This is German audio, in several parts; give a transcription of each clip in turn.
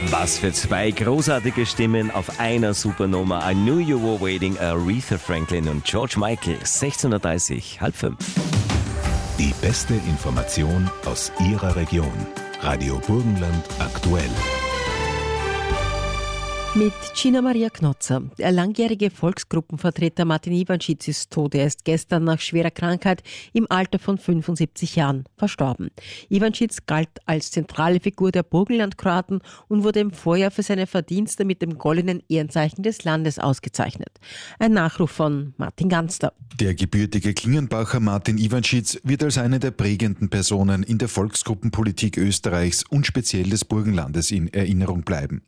Was für zwei großartige Stimmen auf einer Supernummer. I Knew You Were Waiting, Aretha Franklin und George Michael. 16.30 halb 5. Die beste Information aus Ihrer Region. Radio Burgenland aktuell. Mit Gina Maria Knotzer. Der langjährige Volksgruppenvertreter Martin Iwanschitz ist tot. Er ist gestern nach schwerer Krankheit im Alter von 75 Jahren verstorben. Iwanschitz galt als zentrale Figur der Burgenlandkroaten und wurde im Vorjahr für seine Verdienste mit dem Goldenen Ehrenzeichen des Landes ausgezeichnet. Ein Nachruf von Martin Ganster. Der gebürtige Klingenbacher Martin Iwanschitz wird als eine der prägenden Personen in der Volksgruppenpolitik Österreichs und speziell des Burgenlandes in Erinnerung bleiben.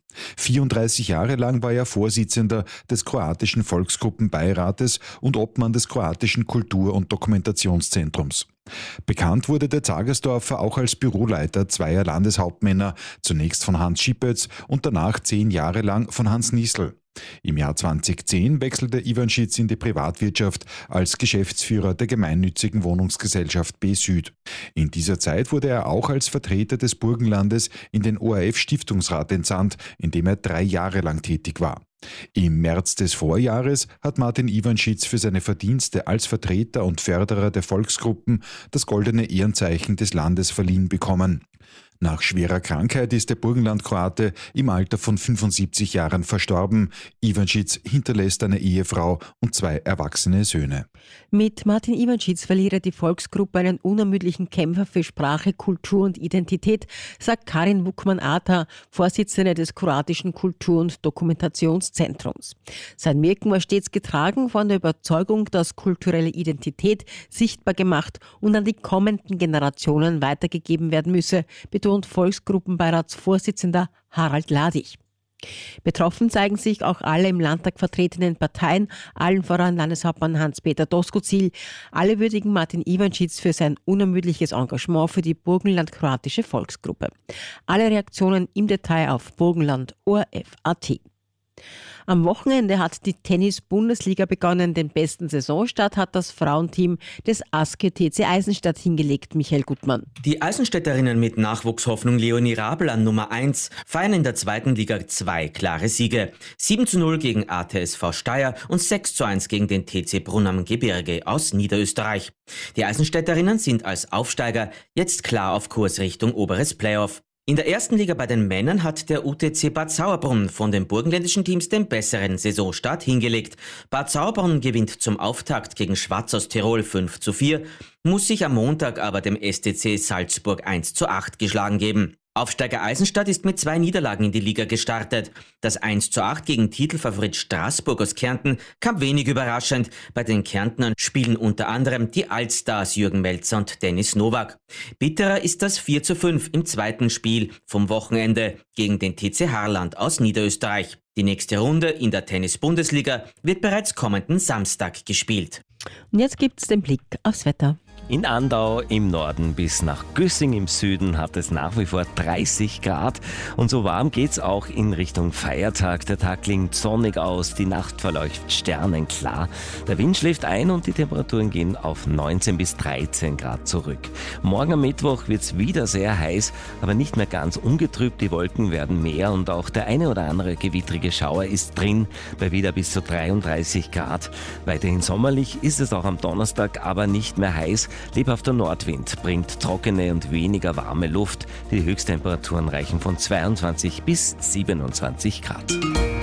34 Jahre lang war er Vorsitzender des kroatischen Volksgruppenbeirates und Obmann des kroatischen Kultur- und Dokumentationszentrums. Bekannt wurde der Zagersdorfer auch als Büroleiter zweier Landeshauptmänner, zunächst von Hans Schipötz und danach 10 Jahre lang von Hans Niesl. Im Jahr 2010 wechselte Iwanschitz in die Privatwirtschaft als Geschäftsführer der gemeinnützigen Wohnungsgesellschaft B-Süd. In dieser Zeit wurde er auch als Vertreter des Burgenlandes in den ORF-Stiftungsrat entsandt, in dem er 3 Jahre lang tätig war. Im März des Vorjahres hat Martin Iwanschitz für seine Verdienste als Vertreter und Förderer der Volksgruppen das Goldene Ehrenzeichen des Landes verliehen bekommen. Nach schwerer Krankheit ist der Burgenlandkroate im Alter von 75 Jahren verstorben. Iwanschitz hinterlässt eine Ehefrau und 2 erwachsene Söhne. Mit Martin Iwanschitz verliere die Volksgruppe einen unermüdlichen Kämpfer für Sprache, Kultur und Identität, sagt Karin Wukman-Ata, Vorsitzende des kroatischen Kultur- und Dokumentationszentrums. Sein Wirken war stets getragen von der Überzeugung, dass kulturelle Identität sichtbar gemacht und an die kommenden Generationen weitergegeben werden müsse, betont Volksgruppenbeiratsvorsitzender Harald Ladig. Betroffen zeigen sich auch alle im Landtag vertretenen Parteien, allen voran Landeshauptmann Hans-Peter Doskozil. Alle würdigen Martin Iwanschitz für sein unermüdliches Engagement für die Burgenland-kroatische Volksgruppe. Alle Reaktionen im Detail auf Burgenland.orf.at. Am Wochenende hat die Tennis-Bundesliga begonnen. Den besten Saisonstart hat das Frauenteam des ASKE TC Eisenstadt hingelegt. Michael Gutmann. Die Eisenstädterinnen mit Nachwuchshoffnung Leonie Rabel an Nummer 1 feiern in der 2. Liga 2 klare Siege. 7:0 gegen ATSV Steyr und 6:1 gegen den TC Brunn am Gebirge aus Niederösterreich. Die Eisenstädterinnen sind als Aufsteiger jetzt klar auf Kurs Richtung oberes Playoff. In der 1. Liga bei den Männern hat der UTC Bad Sauerbrunn von den burgenländischen Teams den besseren Saisonstart hingelegt. Bad Sauerbrunn gewinnt zum Auftakt gegen Schwaz aus Tirol 5:4, muss sich am Montag aber dem STC Salzburg 1:8 geschlagen geben. Aufsteiger Eisenstadt ist mit 2 Niederlagen in die Liga gestartet. Das 1:8 gegen Titelfavorit Straßburg aus Kärnten kam wenig überraschend. Bei den Kärntnern spielen unter anderem die Altstars Jürgen Melzer und Dennis Nowak. Bitterer ist das 4:5 im zweiten Spiel vom Wochenende gegen den TC Harland aus Niederösterreich. Die nächste Runde in der Tennis-Bundesliga wird bereits kommenden Samstag gespielt. Und jetzt gibt's den Blick aufs Wetter. In Andau im Norden bis nach Güssing im Süden hat es nach wie vor 30 Grad und so warm geht's auch in Richtung Feiertag. Der Tag klingt sonnig aus, die Nacht verläuft sternenklar. Der Wind schläft ein und die Temperaturen gehen auf 19 bis 13 Grad zurück. Morgen am Mittwoch wird's wieder sehr heiß, aber nicht mehr ganz ungetrübt. Die Wolken werden mehr und auch der eine oder andere gewittrige Schauer ist drin, bei wieder bis zu 33 Grad. Weiterhin sommerlich ist es auch am Donnerstag, aber nicht mehr heiß. Lebhafter Nordwind bringt trockene und weniger warme Luft. Die Höchsttemperaturen reichen von 22 bis 27 Grad.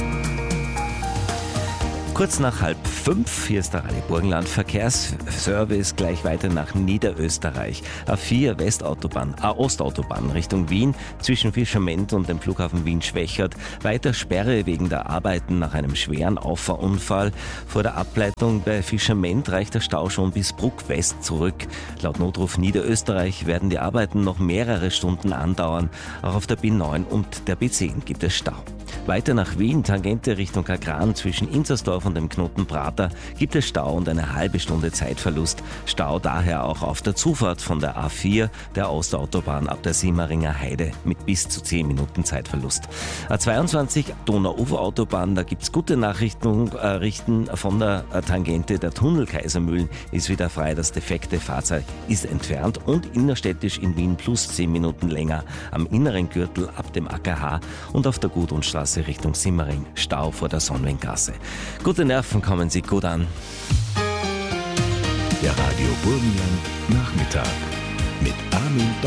Kurz nach 4:30, hier ist der Radio Burgenland Verkehrsservice, gleich weiter nach Niederösterreich. A4 Ostautobahn Richtung Wien zwischen Fischerment und dem Flughafen Wien-Schwächert. Weiter Sperre wegen der Arbeiten nach einem schweren Auffahrunfall. Vor der Ableitung bei Fischerment reicht der Stau schon bis Bruck West zurück. Laut Notruf Niederösterreich werden die Arbeiten noch mehrere Stunden andauern. Auch auf der B9 und der B10 gibt es Stau. Weiter nach Wien, Tangente Richtung Kagran zwischen Inzersdorf und dem Knoten Prater gibt es Stau und eine halbe Stunde Zeitverlust. Stau daher auch auf der Zufahrt von der A4, der Ostautobahn ab der Simmeringer Heide mit bis zu 10 Minuten Zeitverlust. A22 Donau-Ufer-Autobahn, da gibt es gute Nachrichten von der Tangente. Der Tunnel Kaisermühlen ist wieder frei, das defekte Fahrzeug ist entfernt und innerstädtisch in Wien plus 10 Minuten länger am inneren Gürtel ab dem AKH und auf der Gudrunstraße Richtung Simmering Stau vor der Sonnwendgasse. Gute Nerven, kommen Sie gut an. Der Radio Burgenland Nachmittag mit Armin